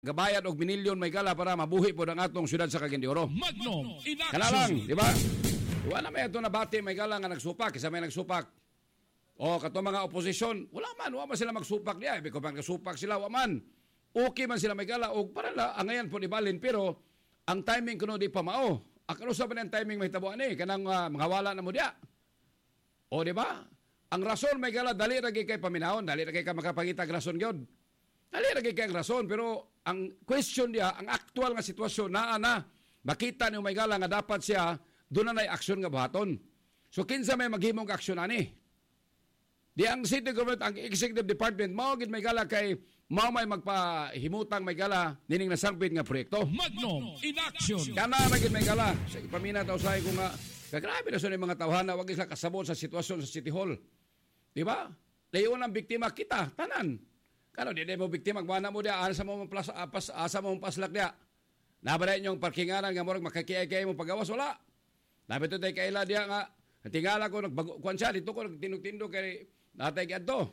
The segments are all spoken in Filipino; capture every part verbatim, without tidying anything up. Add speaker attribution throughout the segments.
Speaker 1: gabayad og minilyon may gala para mabuhi po ang atong syudad sa Caguindoro.
Speaker 2: Magnum in action.
Speaker 1: Kana lang, di ba? Wala may ito na bati may gala nga nagsupak, isa may nagsupak. O kato mga oposisyon, wala man, wala man sila magsupak niya. Ibig ko man kasupak sila, wala man. Okay man sila may gala, o para la, angayan po ibalin, pero ang timing kuno di pa mao. Akano sa man ang timing may tabuan eh, kanang uh, mga wala na mo diya. O di ba? Ang rason may gala, dali ragi kay paminahon, dali ragi kay makapangitag rason gyud. Dali ragi kay ang rason, pero ang question dia, ang actual nga sitwasyon naa na makita ni may gala nga dapat siya doon na aksyon nga buhaton. So kinsa may maghimong aksyon ani? Di ang city government, ang executive department mao gid may gala kay mao may magpahimutang may gala nining nasangpit nga proyekto.
Speaker 2: Magnum in action.
Speaker 1: Kana ra gid may gala. Sa ipamina taw say ko nga kagrabe na sa mga tawhana wag sila kasabot sa sitwasyon sa City Hall. Di ba? Layon ang biktima kita, tanan. Kano di mo biktima magwana mo dia asa mo plus apas asa mo paslak dia. Nabare yung parkinganan nga murag makakiyay mo pagawas wala. Nabi to tay kaila dia nga tingala ko nagkuan siya dito ko nagtindog-tindog kay natay kadto.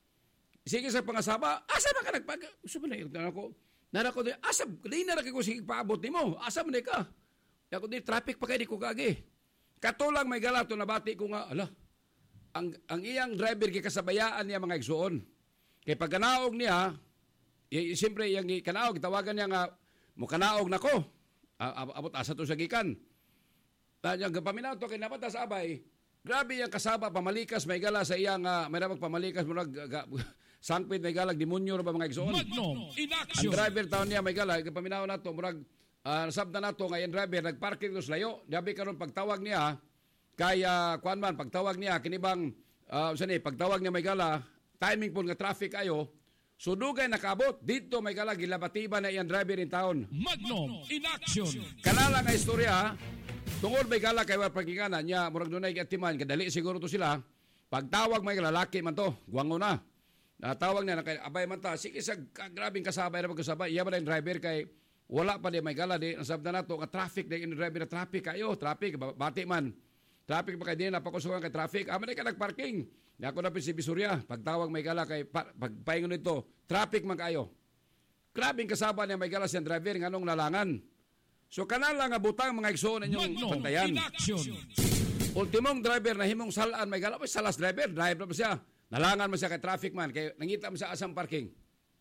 Speaker 1: Sige sa pangasaba, asa ba ka nagpag usa man na ako. Nara ko asa di na ra ko sige paabot nimo. Asa man ka? Ako di traffic pa kay di ko kagi. Katulang may galato nabati ko nga ala. Ang ang iyang driver kay kasabayaan niya mga igsuon. Kay pagkanaog niya, y- siyempre yung kanaog, tawagan niya nga, mukanaog na ko. Abot asa to sa gikan. Tanyang paminaw to kay napatas abay, grabe yung kasaba, pamalikas, may gala sa iyang, uh, may namag pamalikas, murag, uh, sangpit, may galag, demonyo ba mga igsoon.
Speaker 2: Magnum in action.
Speaker 1: Ang driver taon niya, may gala, paminaw na to, murag, uh, nasabda na to, ngayon driver, nagparking to sa layo. Dabi karon pagtawag niya, kaya, kuan man, pagtawag niya, kinibang, uh, sani, pagtawag niya may gala, timing po nga traffic ayo, so dugay nakabot dito may kala gilabatiba na iyang driver in town.
Speaker 2: Magnum in action.
Speaker 1: Kanala nga istorya, tungod may kala kay parkinganan niya, murag dunay gatiman, kadali siguro to sila. Pagtawag may lalaki man to, guwango na. Natawag na kay abay man ta, sige sa grabing kasabay na pagkasabay, iya ba na yung driver kay wala pa di may kala di nasabda na to, ka traffic na yung driver na traffic kayo, traffic, bati man. Traffic pa kayo din, napakusukan kay traffic, ah, man ka nagparking. Ako na si Bisurya, pagtawag may gala kay pagpahingon nito, traffic man kayo. Grabing kasaba niya may gala siyang driver nganong nalangan. So kanala nga butang mga igsoon ninyong pantayan. Ultimong driver na himong salaan may gala, may salas driver, driver pa siya. Nalangan man siya kay traffic man, kay nangita man siya asang parking.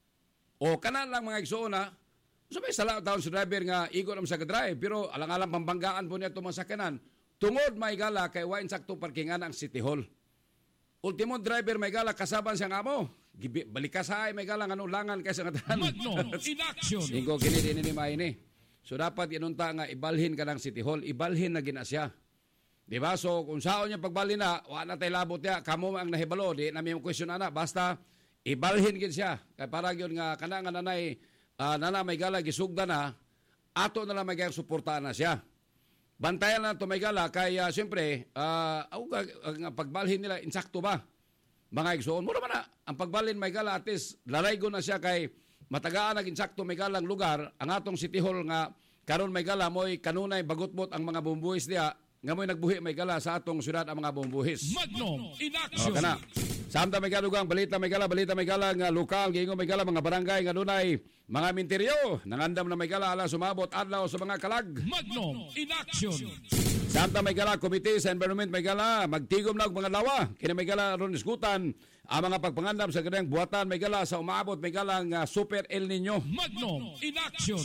Speaker 1: O kanala mga igsoon na, so may sala taon sa driver nga igo naman siya ka-drive, pero alang-alang pambanggaan po niya itong masakyanan. Tungod may gala kay wain sakto parkingan ang City Hall. Ultimo driver may gala kasaban siya nga mo. Balikasay may gala nga langan kaysa nga tanan.
Speaker 2: Magnum in action.
Speaker 1: Ingo kini din ni may ni. So dapat inunta nga ibalhin ka ng City Hall, ibalhin na gina siya. Di ba? So kung saon niya pagbalhin na, wa na tay labot niya, kamo ang nahibalo, di na may question ana, basta ibalhin gid siya. Kay para gyud nga kana nga nanay uh, nana may gala gisugda na, ato na lang may gayang suportahan na siya. Bantayan na ito may gala, kaya siyempre, uh, ang pagbalhin nila, insakto ba? Mga igsoon, mura man na, ang pagbalhin may gala, at least, lalaygo na siya kay matagaan nag insakto may galang lugar, ang atong City Hall nga, karon may gala, mo'y kanunay bagutbot ang mga bumbuhis niya, nga mo'y nagbuhi may gala sa atong syudad ang mga bumbuhis.
Speaker 2: Magnum in action.
Speaker 1: O, kana. Samta may galugang, balita may gala, balita may gala, nga lokal, gingo may gala, mga barangay, nga dunay, mga minteryo, nangandam na may gala, ala sumabot, adlaw sa mga kalag.
Speaker 2: Magnum in action.
Speaker 1: Samta may gala, Committee sa Environment may gala, magtigom na mga lawa, kina may gala ron iskutan, ang mga pagpangandam sa ganang buhatan may gala, sa umaabot may gala, nga Super El Nino.
Speaker 2: Magnum in action.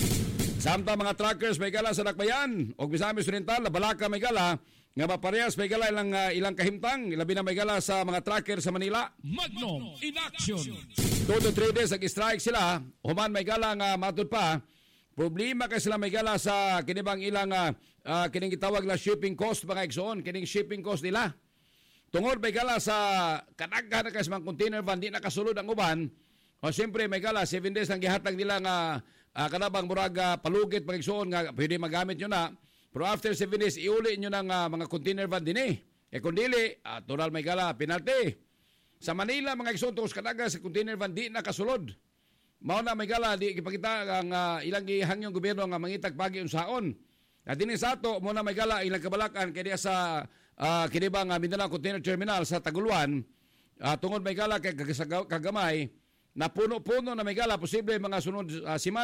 Speaker 1: Samta mga truckers may gala sa Dakbayan, o Misamis Oriental, Balaka may gala, nga maparehas may gala ilang, uh, ilang kahimtang, ilabi na may gala sa mga trucker sa Manila.
Speaker 2: Magnum in action.
Speaker 1: two to three days nag-strike sila, human may gala nga matud pa, problema kay sila may gala sa kinibang ilang uh, uh, kining gitawag na shipping cost mga igsoon, kining shipping cost nila. Tungod may gala sa kadaghan na kasi mga container van, di nakasulod ang uban, o siyempre may gala, seven days ang gihatag nila nga uh, kanabang murag uh, palugit mga igsoon nga pwede magamit nyo na. Pero after seven days, iuli nyo ng uh, mga container van din eh. E kung dili, uh, total may gala, penalty. Sa Manila, mga igsotos, kadaga sa container van, di nakasulod. Mao na may gala, di ipakita ang uh, ilang ihangyong gobyerno nga mangitag pagi unsaon. At din sa ato, muna may gala, ilang kabalakan, kaya sa uh, kinibang uh, Mindanao Container Terminal sa Taguluan, uh, tungod may gala kay kagamay, na puno-puno na may gala, posible mga sunod uh, simana,